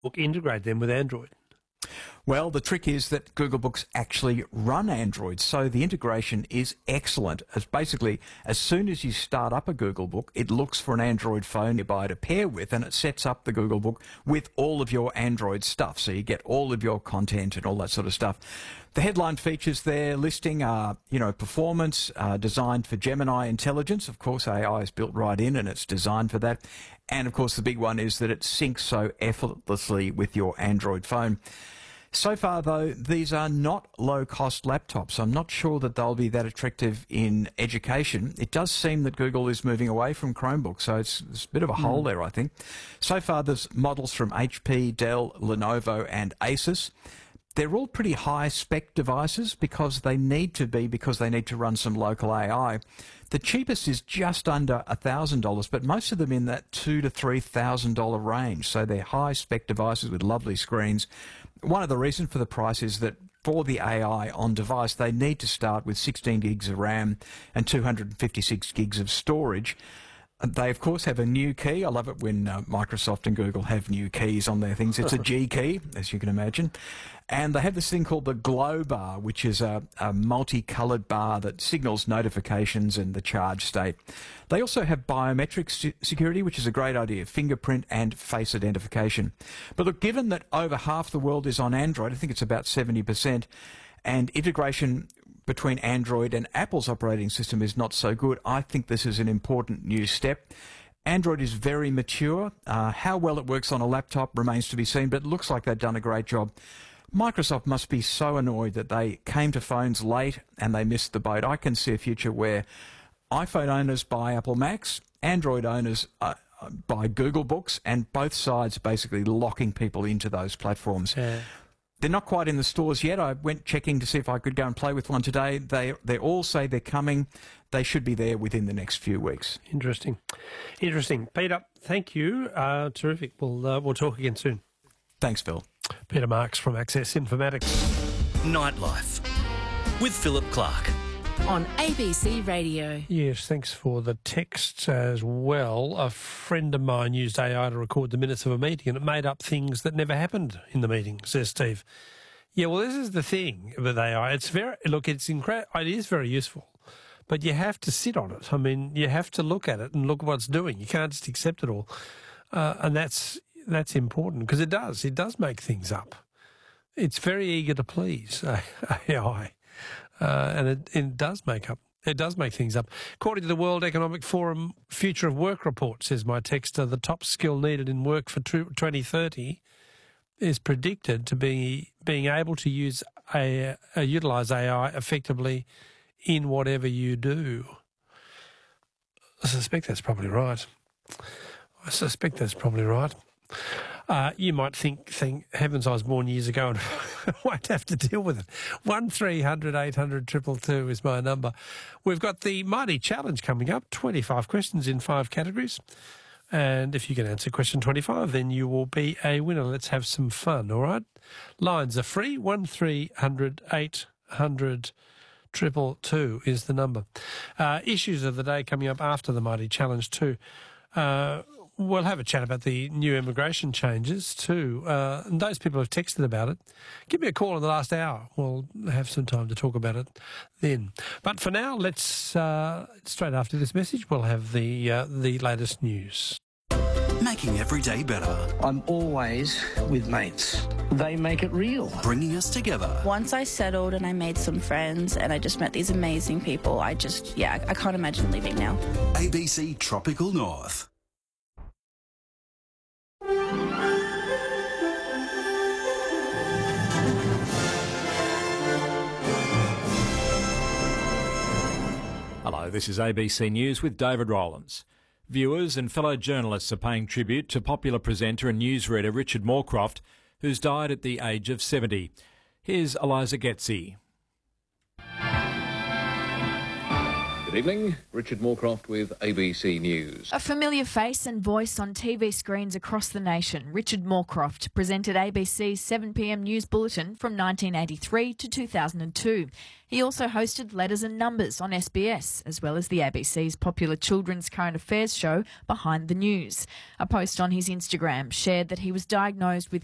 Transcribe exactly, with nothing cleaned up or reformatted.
Book integrate them with Android? Well, the trick is that Google Books actually run Android, so the integration is excellent. As basically, as soon as you start up a Google Book, it looks for an Android phone nearby to pair with, and it sets up the Google Book with all of your Android stuff, so you get all of your content and all that sort of stuff. The headline features there listing are, you know, performance, uh, designed for Gemini intelligence. Of course, A I is built right in and it's designed for that. And of course, the big one is that it syncs so effortlessly with your Android phone. So far, though, these are not low-cost laptops. I'm not sure that they'll be that attractive in education. It does seem that Google is moving away from Chromebooks, so it's, it's a bit of a mm. hole there, I think. So far, there's models from H P, Dell, Lenovo and Asus. They're all pretty high-spec devices because they need to be, because they need to run some local A I. The cheapest is just under one thousand dollars, but most of them in that two thousand to three thousand dollars range. So they're high-spec devices with lovely screens. One of the reasons for the price is that for the A I on device, they need to start with sixteen gigs of RAM and two hundred fifty-six gigs of storage. They, of course, have a new key. I love it when uh, Microsoft and Google have new keys on their things. It's a G key, as you can imagine. And they have this thing called the Glow Bar, which is a, a multicoloured bar that signals notifications and the charge state. They also have biometric se- security, which is a great idea, fingerprint and face identification. But look, given that over half the world is on Android, I think it's about seventy percent, and integration between Android and Apple's operating system is not so good, I think this is an important new step. Android is very mature. Uh, how well it works on a laptop remains to be seen, but it looks like they've done a great job. Microsoft must be so annoyed that they came to phones late and they missed the boat. I can see a future where iPhone owners buy Apple Macs, Android owners uh, buy Google Books, and both sides basically locking people into those platforms. Yeah. They're not quite in the stores yet. I went checking to see if I could go and play with one today. They they all say they're coming. They should be there within the next few weeks. Interesting. Interesting. Peter, thank you. Uh, terrific. We'll, uh, we'll talk again soon. Thanks, Phil. Peter Marks from Access Informatics. Nightlife with Philip Clark. On A B C Radio. Yes, thanks for the texts as well. A friend of mine used A I to record the minutes of a meeting and it made up things that never happened in the meeting, says Steve. Yeah, well, this is the thing with A I. It's very, look, it's incre- it is very useful, but you have to sit on it. I mean, you have to look at it and look at what it's doing. You can't just accept it all. Uh, and that's that's important because it does. It does make things up. It's very eager to please, A I. Uh, and it, it does make up. It does make things up. According to the World Economic Forum Future of Work report, says my texter, the top skill needed in work for twenty thirty is predicted to be being able to use a, a utilise A I effectively in whatever you do. I suspect that's probably right. I suspect that's probably right. Uh, you might think, think, heavens, I was born years ago and won't have to deal with it. one three hundred eight hundred two two two is my number. We've got the Mighty Challenge coming up, twenty-five questions in five categories. And if you can answer question twenty-five, then you will be a winner. Let's have some fun, all right? Lines are free, one three hundred eight hundred two two two is the number. Uh, issues of the day coming up after the Mighty Challenge too. Uh, We'll have a chat about the new immigration changes too. Uh, and those people who have texted about it, give me a call in the last hour. We'll have some time to talk about it then. But for now, let's, uh, straight after this message, we'll have the uh, the latest news. Making every day better. I'm always with mates. They make it real. Bringing us together. Once I settled and I made some friends and I just met these amazing people, I just, yeah, I can't imagine leaving now. A B C Tropical North. Hello, this is A B C News with David Rowlands. Viewers and fellow journalists are paying tribute to popular presenter and newsreader Richard Morecroft, who's died at the age of seventy. Here's Eliza Getzi. Good evening, Richard Morecroft with A B C News. A familiar face and voice on T V screens across the nation, Richard Morecroft presented A B C's seven p m news bulletin from nineteen eighty-three to two thousand two. He also hosted Letters and Numbers on S B S, as well as the A B C's popular children's current affairs show Behind the News. A post on his Instagram shared that he was diagnosed with